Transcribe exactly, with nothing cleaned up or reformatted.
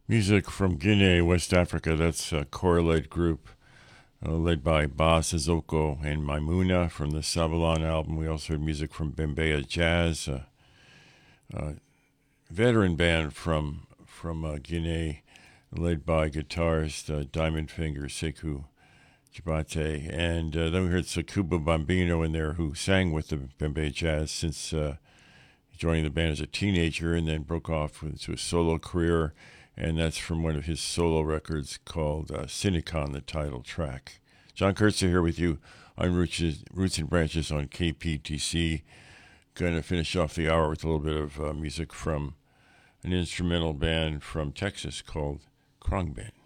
Music from Guinea, West Africa. That's a Correlate group uh, led by Ba Sissoko and Maimuna from the Sabalon album. We also heard music from Bembeya Jazz, a, a veteran band from from uh, Guinea, led by guitarist uh, Diamond Finger Sekou Jabate. And uh, then we heard Sakuba Bambino in there, who sang with the Bembeya Jazz since uh, joining the band as a teenager and then broke off into a solo career. And that's from one of his solo records called uh, Sinicon, the title track. John Kurtzer here with you on Roots, Roots and Branches on K P T C. Going to finish off the hour with a little bit of uh, music from an instrumental band from Texas called Khruangbin.